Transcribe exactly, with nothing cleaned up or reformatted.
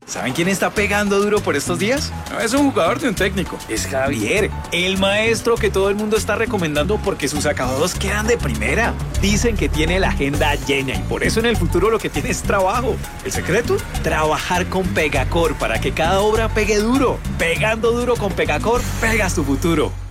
¿Saben quién está pegando duro por estos días? No es un jugador de un técnico, es Javier, el maestro que todo el mundo está recomendando porque sus acabados quedan de primera. Dicen que tiene la agenda llena y por eso en el futuro lo que tiene es trabajo. ¿El secreto? Trabajar con Pegacor para que cada obra pegue duro. Pegando duro con Pegacor, pegas tu futuro.